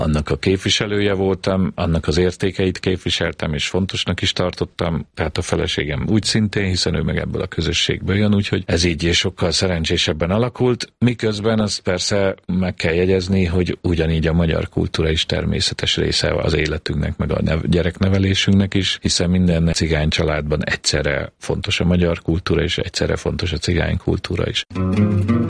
annak a képviselője voltam, annak az értékeit képviseltem, és fontosnak is tartottam, tehát a feleségem úgy szintén, hiszen ő meg ebből a közösségből jön, úgyhogy ez így sokkal szerencsésebben alakult, miközben azt persze meg kell jegyezni, hogy ugyanígy a magyar kultúra is természetes része az életünknek, meg a gyereknevelésünknek is, hiszen minden cigány családban egyszerre fontos a magyar kultúra, és egyszerre fontos a cigány kultúra is.